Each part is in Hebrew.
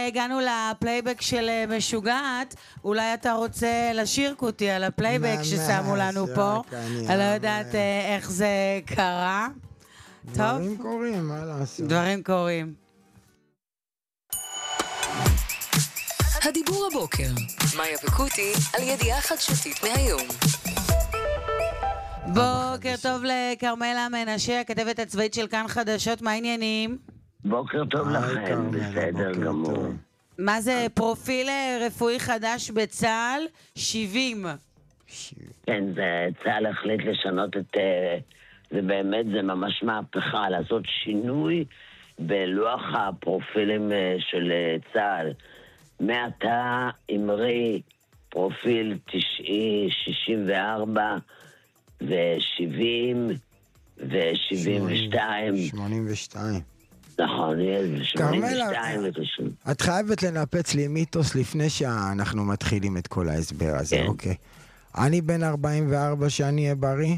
הגענו לפלייבק של משוגעת, אולי אתה רוצה לשיר קוטי על הפלייבק ששמו לנו פה. אני לא יודעת איך זה קרה. דברים קורים, מה לעשות? דברים קורים. הדיבור הבוקר, מאיה וקוטי על ידיעה חדשותית מהיום. בוקר טוב לקרמלה מנשה, הכתבת הצבאית של כאן חדשות, מה העניינים? בוקר טוב לכם, בסדר גמור. מה זה פרופיל רפואי חדש בצה"ל? 70. כן, צה"ל החליט לשנות את... זה באמת, זה ממש מהפכה, לעשות שינוי בלוח הפרופילים של צה"ל. מעתה אמרי פרופיל 90, 64 ו-70 ו-72. 82. נכון, 82 ו-90. את חייבת לנפץ לי מיתוס לפני שאנחנו מתחילים את כל ההסבר הזה, אוקיי. אני בן 44 שאני אהיה בריא,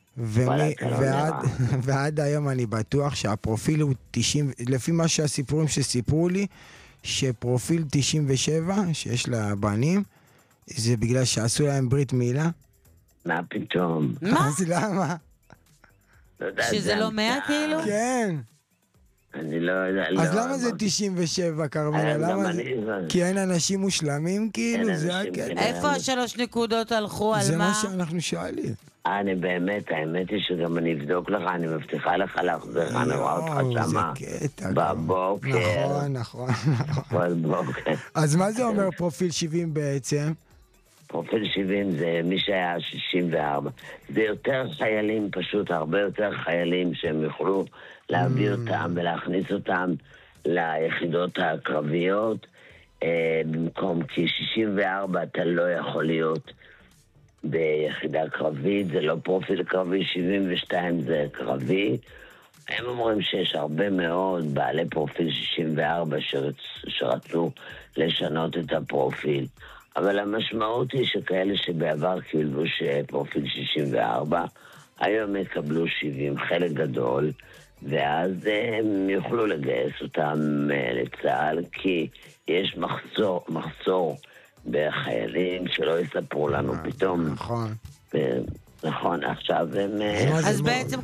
ועד היום אני בטוח שהפרופיל הוא 90, לפי מה שהסיפורים שסיפרו לי, שפרופיל 97 שיש לבנים, זה בגלל שעשו להם ברית מילה. מה פתאום? מה? אז למה? שזה לא 100 כאילו? כן. אני לא יודע. אז למה זה 97, קרמלה? למה זה? כי אין אנשים מושלמים כאילו? זה הקטע. איפה השלוש נקודות הלכו? על מה? זה מה שאנחנו שואלים. אני באמת, האמת היא שגם אני אבדוק לך, אני מבטיחה לך להחזר, אני רואה אותך שמה בבוקר. נכון. בבוקר. אז מה זה אומר פרופיל 70 בעצם? פרופיל 70 זה מי שהיה 64. זה יותר חיילים, פשוט הרבה יותר חיילים שהם יוכלו להביא אותם ולהכניס אותם ליחידות הקרביות, במקום כי 64 אתה לא יכול להיות ביחידה קרבית, זה לא פרופיל קרבי, 72 זה קרבי. הם אומרים שיש הרבה מאוד בעלי פרופיל 64 שרצו לשנות את הפרופיל. אבל המשמעות היא שכאלה שבעבר קיבלו פרופיל 64, היום יקבלו 70, חלק גדול, ואז הם יוכלו לגייס אותם לצה"ל, כי יש מחסור בחיילים שלא יספרו לנו פתאום. נכון. נכון, עכשיו הם... אז בעצם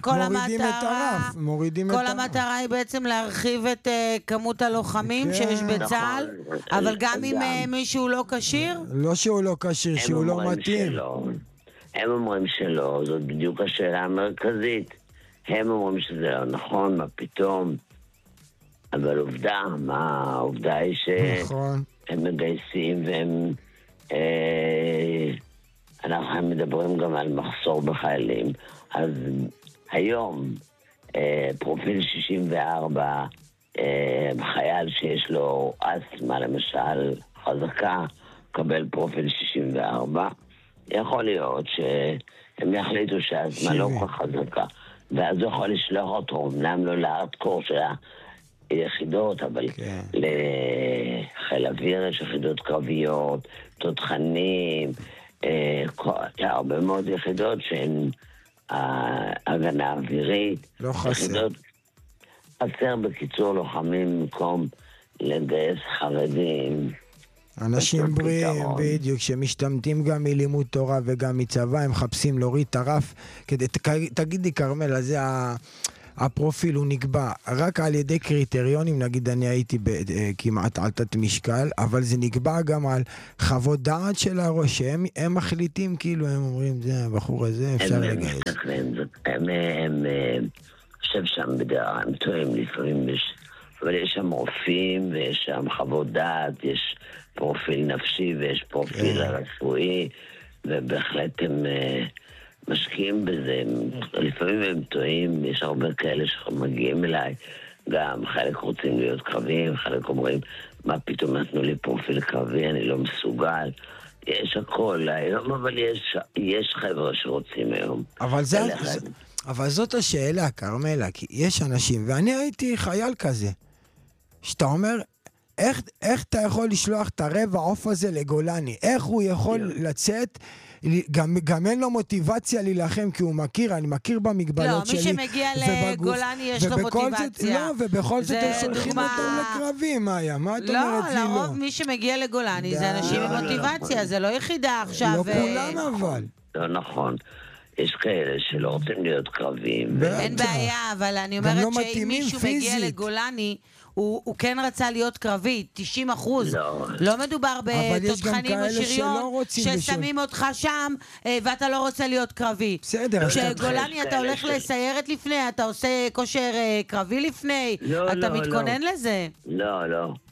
כל המטרה היא בעצם להרחיב את כמות הלוחמים שיש בצה"ל, אבל גם אם מישהו לא כשיר? לא שהוא לא כשיר, שהוא לא מתאים. הם אומרים שלא, זאת בדיוק השאלה המרכזית. הם אומרים שזה לא נכון, מה פתאום? אבל העובדה היא שהם מגייסים והם... אנחנו מדברים גם על מחסור בחיילים. אז היום פרופיל 64, חייל שיש לו אסתמה למשל חזקה, קבל פרופיל 64, יכול להיות שהם יחליטו שהאסתמה לא כל חזקה, ואז הוא יכול לשלוח אותו, אמנם לא לארדקור של היחידות, אבל לחיל אוויר יש יחידות קרביות, תותחנים, הרבה מאוד יחידות שהן הגנה אווירית. לא חסר. חסר בקיצור לוחמים במקום לגייס חרדים. אנשים בריאים, בדיוק, שמשתמטים גם מלימוד תורה וגם מצבא, הם מחפשים להוריד את הרף. תגידי קרמלה, זה הפרופיל הוא נקבע רק על ידי קריטריונים, נגיד אני הייתי כמעט על תת משקל, אבל זה נקבע גם על חוות דעת של הראש, שהם מחליטים, כאילו הם אומרים, זה הבחור הזה, אפשר לגייס. הם חושב שם בדעה, הם טועים לפעמים, אבל יש שם רופאים ויש שם חוות דעת, יש פרופיל נפשי ויש פרופיל רפואי, ובהחלט הם... משקיעים בזה, לפעמים הם טועים, יש הרבה כאלה שמגיעים אליי, גם חלק רוצים להיות קרבים, חלק אומרים, מה פתאום נתנו לי פרופיל קרבי, אני לא מסוגל, יש הכל היום, אבל יש חבר'ה שרוצים היום. אבל זאת השאלה, קרמלה, כי יש אנשים, ואני הייתי חייל כזה, שאתה אומר, איך אתה יכול לשלוח את הרבע עוף הזה לגולני? איך הוא יכול לצאת? גם אין לו מוטיבציה להילחם, כי הוא מכיר, אני מכיר במגבלות שלי. לא, מי שמגיע לגולני יש לו מוטיבציה. לא, ובכל זאת הם שולחים אותו לקרבים, מאיה. מה את אומרת לי לא? לא, לרוב מי שמגיע לגולני זה אנשים עם מוטיבציה, זה לא יחידה עכשיו. לא כולם אבל. לא נכון. יש כאלה שלא רוצים להיות קרבים. אין בעיה, אבל אני אומרת שאם מישהו מגיע לגולני, הוא כן רצה להיות קרבי, 90%. לא מדובר בתותחנים או שריון ששמים אותך שם ואתה לא רוצה להיות קרבי. בסדר. כשגולני אתה הולך לסיירת לפני, אתה עושה כושר קרבי לפני, אתה מתכונן לזה. לא,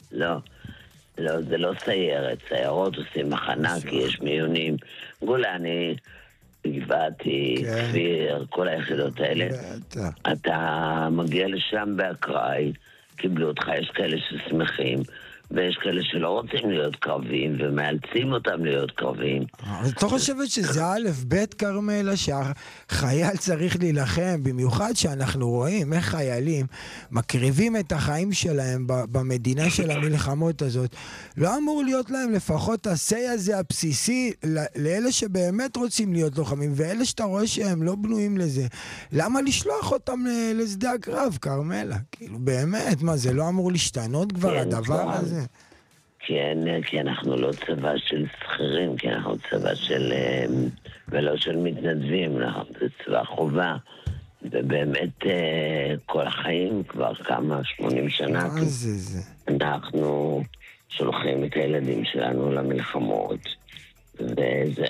זה לא סיירת. סיירות עושים מחנה כי יש מיונים. גולני, גבעתי, כפיר, כל היחידות האלה. אתה מגיע לשם באקראי, קיבלו אותך, יש כאלה ששמחים, ויש כאלה שלא רוצים להיות קרבים, ומאלצים אותם להיות קרבים. אז אתה חושבת שזה א' ב' קרמלה, שהחייל צריך להילחם, במיוחד שאנחנו רואים איך חיילים מקריבים את החיים שלהם במדינה של המלחמות הזאת, לא אמור להיות להם לפחות הסי הזה הבסיסי, לאלה שבאמת רוצים להיות לוחמים, ואלה שאתה רואה שהם לא בנויים לזה, למה לשלוח אותם לשדה הקרב, קרמלה? כאילו באמת, מה זה לא אמור להשתנות כבר הדבר הזה? כי אנחנו לא צבא של שכירים, כי אנחנו צבא של, ולא של מתנדבים, אנחנו צבא חובה, ובאמת כל החיים כבר כמה 80 שנה, אנחנו שולחים את הילדים שלנו למלחמות, וזה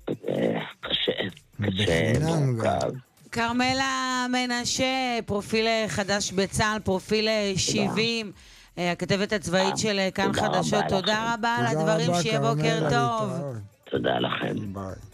קשה, מורכב. קרמלה מנשה, פרופיל חדש בצה"ל, פרופיל 70, הכתבת הצבאית של כאן חדשות. תודה רבה על הדברים, שיהיה בוקר טוב. תודה לכם. ביי.